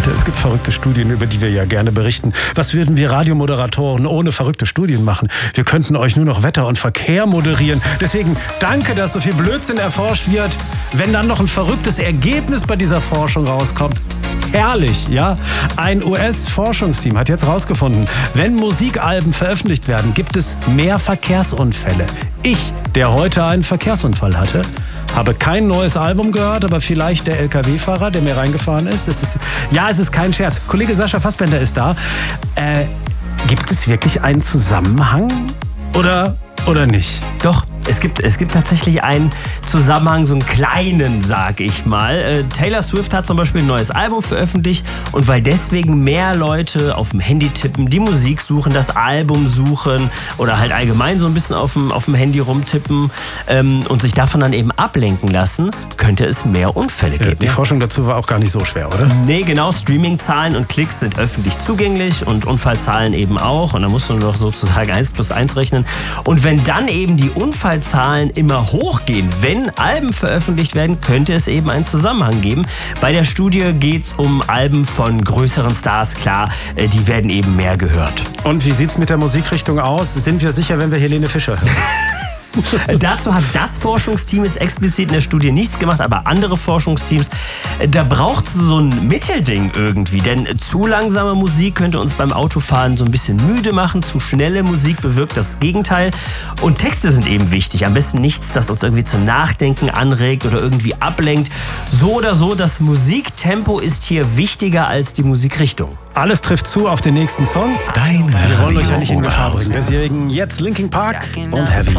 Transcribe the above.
Leute. Es gibt verrückte Studien, über die wir ja gerne berichten. Was würden wir Radiomoderatoren ohne verrückte Studien machen? Wir könnten euch nur noch Wetter und Verkehr moderieren. Deswegen danke, dass so viel Blödsinn erforscht wird. Wenn dann noch ein verrücktes Ergebnis bei dieser Forschung rauskommt, herrlich, ja? Ein US-Forschungsteam hat jetzt rausgefunden, wenn Musikalben veröffentlicht werden, gibt es mehr Verkehrsunfälle. Ich, der heute einen Verkehrsunfall hatte, habe kein neues Album gehört, aber vielleicht der LKW-Fahrer, der mir reingefahren ist. Es ist kein Scherz. Kollege Sascha Fassbender ist da. Gibt es wirklich einen Zusammenhang oder nicht? Doch. Es gibt tatsächlich einen Zusammenhang, so einen kleinen, sag ich mal. Taylor Swift hat zum Beispiel ein neues Album veröffentlicht und weil deswegen mehr Leute auf dem Handy tippen, die Musik suchen, das Album suchen oder halt allgemein so ein bisschen auf dem Handy rumtippen und sich davon dann eben ablenken lassen, könnte es mehr Unfälle geben. Die Forschung dazu war auch gar nicht so schwer, oder? Nee, genau. Streaming-Zahlen und Klicks sind öffentlich zugänglich und Unfallzahlen eben auch. Und da musst du nur noch sozusagen 1 + 1 rechnen. Und wenn dann eben die Unfallzahlen immer hochgehen, wenn Alben veröffentlicht werden, könnte es eben einen Zusammenhang geben. Bei der Studie geht es um Alben von größeren Stars, klar, die werden eben mehr gehört. Und wie sieht's mit der Musikrichtung aus? Sind wir sicher, wenn wir Helene Fischer hören? Dazu hat das Forschungsteam jetzt explizit in der Studie nichts gemacht, aber andere Forschungsteams, da braucht es so ein Mittelding irgendwie. Denn zu langsame Musik könnte uns beim Autofahren so ein bisschen müde machen, zu schnelle Musik bewirkt das Gegenteil. Und Texte sind eben wichtig. Am besten nichts, das uns irgendwie zum Nachdenken anregt oder irgendwie ablenkt. So oder so, das Musiktempo ist hier wichtiger als die Musikrichtung. Alles trifft zu auf den nächsten Song. Dein Wir wollen euch ja nicht in Gefahr Radio bringen. Deswegen jetzt Linkin Park und Heavy.